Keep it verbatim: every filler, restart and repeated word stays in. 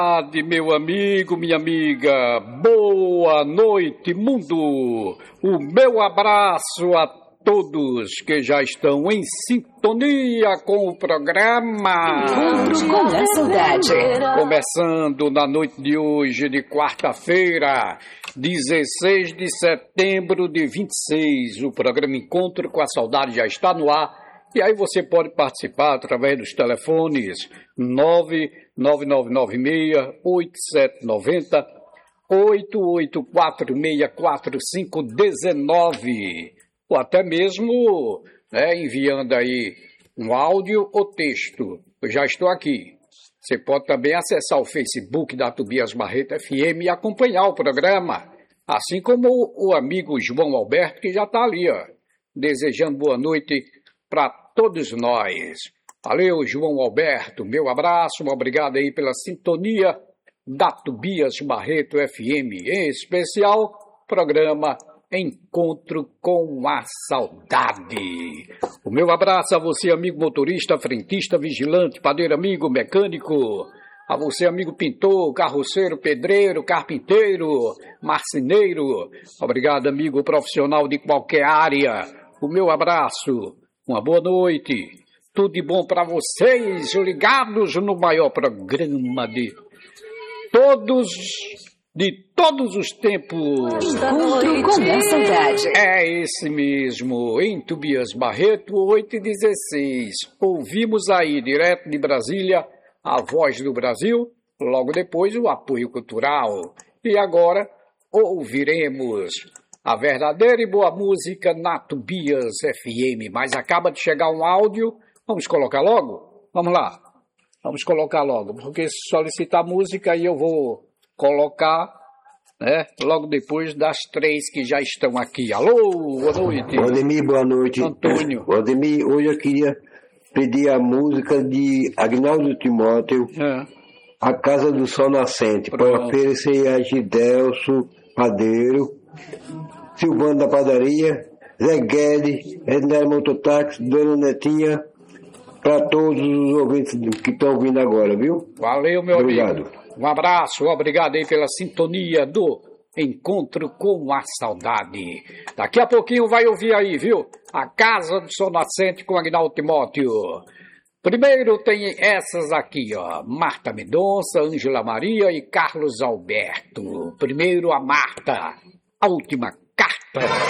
tarde, meu amigo, minha amiga, boa noite, mundo. O meu abraço a todos que já estão em sintonia com o programa. Encontro com a Saudade. Começando na noite de hoje, de quarta-feira, dezesseis de setembro de vinte e seis. O programa Encontro com a Saudade já está no ar. E aí você pode participar através dos telefones nove nove nove nove seis oito sete nove zero, oito oito quatro seis quatro cinco um nove, ou até mesmo né, enviando aí um áudio ou texto. Eu já estou aqui. Você pode também acessar o Facebook da Tobias Barreto F M e acompanhar o programa, assim como o amigo João Alberto, que já está ali, ó, desejando boa noite para todos nós. Valeu, João Alberto, meu abraço, obrigado aí pela sintonia da Tobias Barreto F M, em especial, programa Encontro com a Saudade. O meu abraço a você, amigo motorista, frentista, vigilante, padeiro amigo, mecânico, a você, amigo pintor, carroceiro, pedreiro, carpinteiro, marceneiro, obrigado, amigo profissional de qualquer área. O meu abraço. Uma boa noite, tudo de bom para vocês, ligados no maior programa de todos, de todos os tempos. Encontro com a Saudade. É esse mesmo, em Tobias Barreto, oito e dezesseis. Ouvimos aí, direto de Brasília, a Voz do Brasil, logo depois o apoio cultural. E agora ouviremos a verdadeira e boa música na Tobias F M. Mas acaba de chegar um áudio. Vamos colocar logo? Vamos lá. Vamos colocar logo. Porque se solicitar música aí eu vou colocar, né, logo depois das três que já estão aqui. Alô, boa noite. Valdemir, boa noite. Antônio. Valdemir, hoje eu queria pedir a música de Agnaldo Timóteo, é. A Casa do Sol Nascente, para oferecer a Gidelso Padeiro, Silvano da Padaria, Zé Guedes, Edner Mototáxi, Dona Netinha, para todos os ouvintes que estão ouvindo agora, viu? Valeu, meu obrigado. amigo. Um abraço, obrigado aí pela sintonia do Encontro com a Saudade. Daqui a pouquinho vai ouvir aí, viu? A Casa do Sol Nascente com Agnaldo Timóteo. Primeiro tem essas aqui, ó, Marta Mendonça, Ângela Maria e Carlos Alberto. Primeiro a Marta. A última carta.